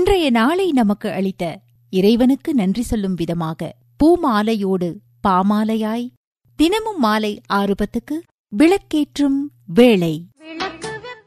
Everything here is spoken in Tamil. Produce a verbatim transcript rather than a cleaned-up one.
இன்றைய நாளை நமக்கு அளித்த இறைவனுக்கு நன்றி சொல்லும் விதமாக பூமாலையோடு பாமாலையாய் தினமும் மாலை ஆறு பத்துக்கு விளக்கேற்றும் வேளை.